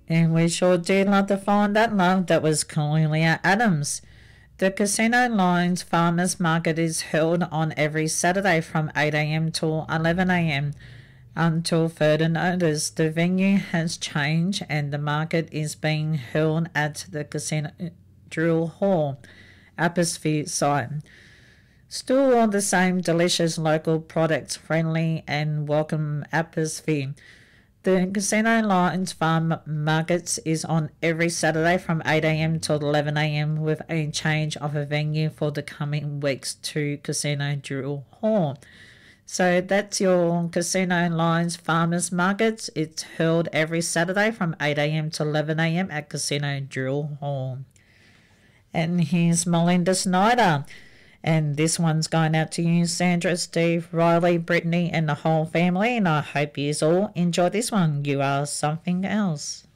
And we sure do love to find that love. That was Cornelia Adams. The Casino Lines Farmers Market is held on every Saturday from 8 a.m. till 11 a.m. Until further notice, the venue has changed and the market is being held at the Casino Drill Hall, Appersley site. Still all the same delicious local products, friendly and welcome atmosphere. The Casino Lines Farm Markets is on every Saturday from 8 a.m. till 11 a.m. with a change of a venue for the coming weeks to Casino Drill Hall. So that's your Casino Lines Farmers Markets. It's held every Saturday from 8 a.m. to 11 a.m. at Casino Drill Hall. And here's Melinda Snyder. And this one's going out to you, Sandra, Steve, Riley, Brittany, and the whole family. And I hope you all enjoy this one. You are something else.